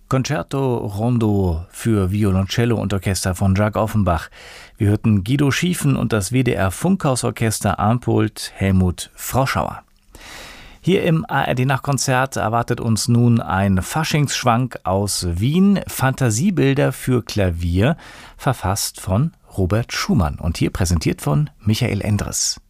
Concerto Rondo für Violoncello und Orchester von Jacques Offenbach. Wir hörten Guido Schiefen und das WDR Funkhausorchester Armpult Helmut Froschauer. Hier im ARD-Nachtkonzert erwartet uns nun ein Faschingsschwank aus Wien, Fantasiebilder für Klavier, verfasst von Robert Schumann und hier präsentiert von Michael Endres.